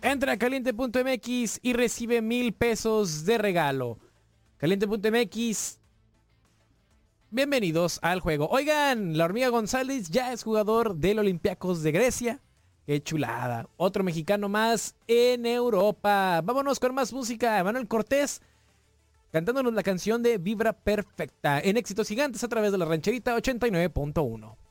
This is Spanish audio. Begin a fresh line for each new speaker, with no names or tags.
Entra a caliente.mx y recibe 1,000 pesos de regalo. Caliente.mx. Bienvenidos al juego. Oigan, la Hormiga González ya es jugador del Olympiacos de Grecia. Qué chulada. Otro mexicano más en Europa. Vámonos con más música. Manuel Cortés cantándonos la canción de Vibra Perfecta en Éxitos Gigantes a través de la Rancherita 89.1.